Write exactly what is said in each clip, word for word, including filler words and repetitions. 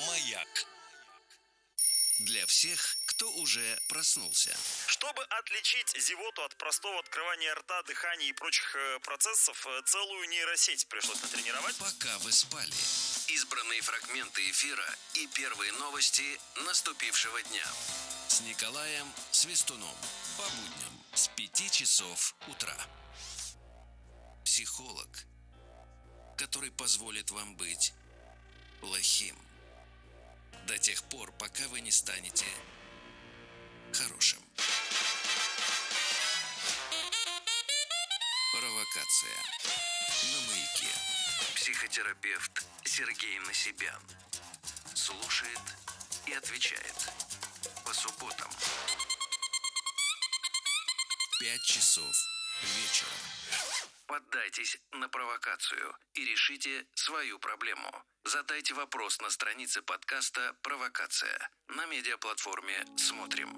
Маяк. Для всех, кто уже проснулся. Чтобы отличить зевоту от простого открывания рта, дыхания и прочих э, процессов, э, целую нейросеть пришлось натренировать. Пока вы спали. Избранные фрагменты эфира и первые новости наступившего дня. С Николаем Свистуном. По будням с пяти часов утра. Психолог, который позволит вам быть плохим до тех пор, пока вы не станете хорошим. Провокация на Маяке. Психотерапевт Сергей Насибян слушает и отвечает по субботам. Пять часов вечера. Поддайтесь на провокацию и решите свою проблему. Задайте вопрос на странице подкаста «Провокация» на медиаплатформе «Смотрим».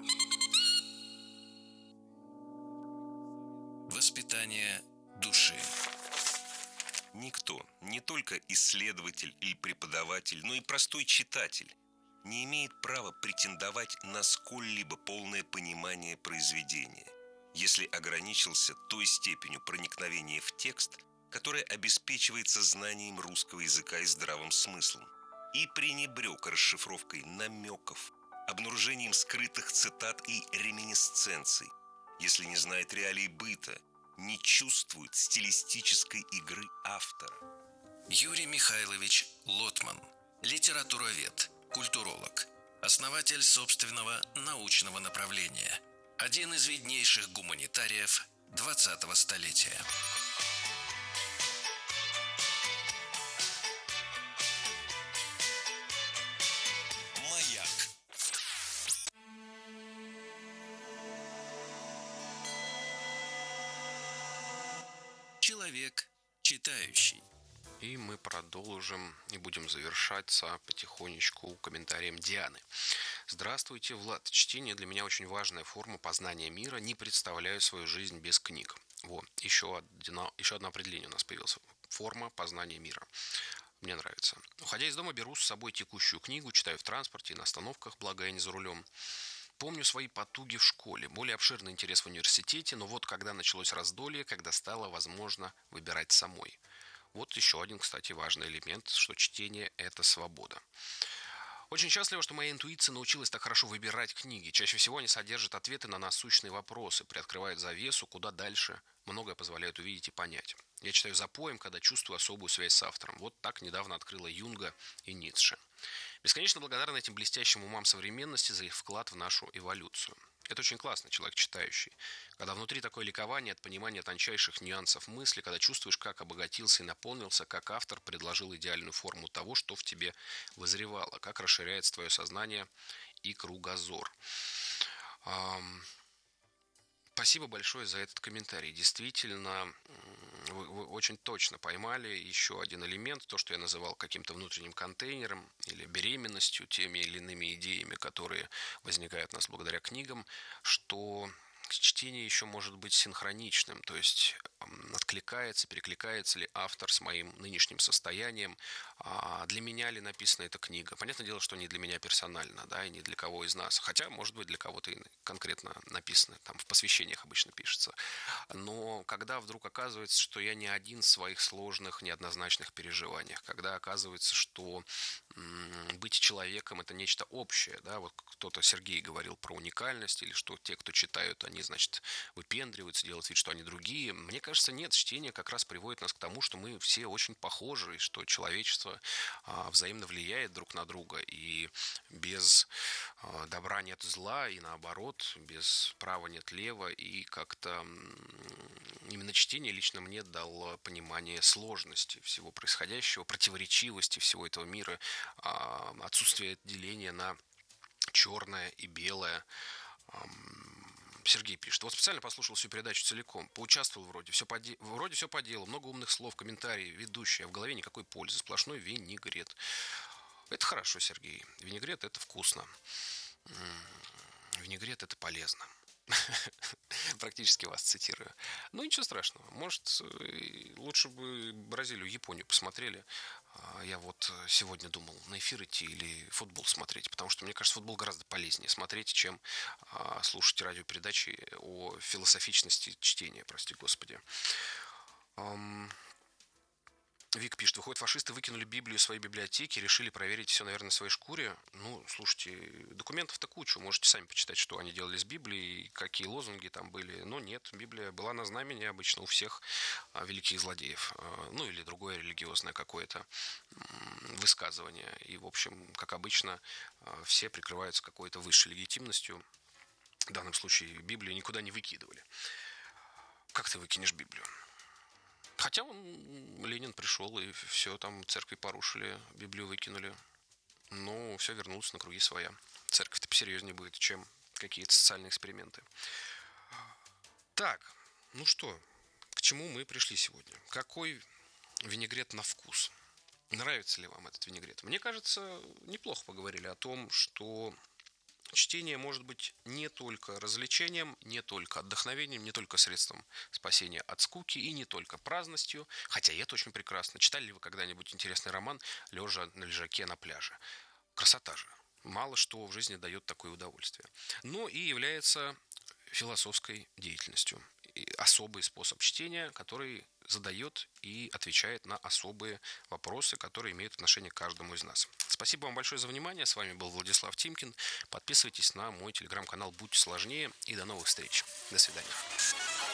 Воспитание души. Никто, не только исследователь или преподаватель, но и простой читатель, не имеет права претендовать на сколь-либо полное понимание произведения, если ограничился той степенью проникновения в текст, которая обеспечивается знанием русского языка и здравым смыслом, и пренебрег расшифровкой намеков, обнаружением скрытых цитат и реминисценций, если не знает реалий быта, не чувствует стилистической игры автора. Юрий Михайлович Лотман, литературовед, культуролог, основатель собственного научного направления, один из виднейших гуманитариев двадцатого столетия. Маяк. Человек читающий. И мы продолжим и будем завершаться потихонечку комментарием Дианы. Здравствуйте, Влад. Чтение для меня очень важная форма познания мира. Не представляю свою жизнь без книг. Вот, еще одно, еще одно определение у нас появилось. Форма познания мира. Мне нравится. Уходя из дома, беру с собой текущую книгу, читаю в транспорте и на остановках, благо я не за рулем. Помню свои потуги в школе, более обширный интерес в университете, но вот когда началось раздолье, когда стало возможно выбирать самой. Вот еще один, кстати, важный элемент, что чтение – это свобода. Очень счастлива, что моя интуиция научилась так хорошо выбирать книги. Чаще всего они содержат ответы на насущные вопросы, приоткрывают завесу, куда дальше, многое позволяют увидеть и понять. Я читаю запоем, когда чувствую особую связь с автором. Вот так недавно открыла Юнга и Ницше. Бесконечно благодарна этим блестящим умам современности за их вклад в нашу эволюцию. Это очень классно, человек читающий. Когда внутри такое ликование от понимания тончайших нюансов мысли, когда чувствуешь, как обогатился и наполнился, как автор предложил идеальную форму того, что в тебе вызревало, как расширяется твое сознание и кругозор. Спасибо большое за этот комментарий. Действительно, вы, вы очень точно поймали еще один элемент, то, что я называл каким-то внутренним контейнером или беременностью, теми или иными идеями, которые возникают у нас благодаря книгам, что чтение еще может быть синхроничным, то есть откликается, перекликается ли автор с моим нынешним состоянием, а для меня ли написана эта книга. Понятное дело, что не для меня персонально, да, и не для кого из нас, хотя, может быть, для кого-то и конкретно написано, там в посвящениях обычно пишется. Но когда вдруг оказывается, что я не один в своих сложных, неоднозначных переживаниях, когда оказывается, что м- быть человеком – это нечто общее, да, вот кто-то, Сергей, говорил про уникальность, или что те, кто читают, они, значит, выпендриваются, делают вид, что они другие. Мне кажется, нет, чтение как раз приводит нас к тому, что мы все очень похожи, и что человечество а, взаимно влияет друг на друга, и без а, добра нет зла, и наоборот, без права нет лева, и как-то именно чтение лично мне дало понимание сложности всего происходящего, противоречивости всего этого мира, а, отсутствие деления на черное и белое. Сергей пишет. Вот специально послушал всю передачу целиком. Поучаствовал вроде. Все по, де... вроде все по делу. Много умных слов, комментарии, ведущие. А в голове никакой пользы. Сплошной винегрет. Это хорошо, Сергей. Винегрет – это вкусно. Винегрет – это полезно. Практически вас цитирую. Ну, ничего страшного. Может, лучше бы Бразилию, Японию посмотрели. Я вот сегодня думал, на эфир идти или футбол смотреть. Потому что, мне кажется, футбол гораздо полезнее смотреть, чем слушать радиопередачи о философичности чтения, прости господи. Вик пишет, выходит, фашисты выкинули Библию из своей библиотеки, решили проверить все, наверное, на своей шкуре. Ну, слушайте, документов-то кучу, можете сами почитать, что они делали с Библией, какие лозунги там были. Но нет, Библия была на знамени обычно у всех великих злодеев. Ну, или другое религиозное какое-то высказывание. И, в общем, как обычно, все прикрываются какой-то высшей легитимностью. В данном случае Библию никуда не выкидывали. Как ты выкинешь Библию? Хотя он, Ленин пришел, и все там церкви порушили, Библию выкинули. Но все вернулось на круги своя. Церковь-то посерьезнее будет, чем какие-то социальные эксперименты. Так, ну что, к чему мы пришли сегодня? Какой винегрет на вкус? Нравится ли вам этот винегрет? Мне кажется, неплохо поговорили о том, что чтение может быть не только развлечением, не только отдохновением, не только средством спасения от скуки и не только праздностью, хотя и это очень прекрасно. Читали ли вы когда-нибудь интересный роман «Лежа на лежаке на пляже»? Красота же. Мало что в жизни дает такое удовольствие. Но и является философской деятельностью. И особый способ чтения, который задает и отвечает на особые вопросы, которые имеют отношение к каждому из нас. Спасибо вам большое за внимание. С вами был Владислав Тимкин. Подписывайтесь на мой телеграм-канал «Будьте сложнее» и до новых встреч. До свидания.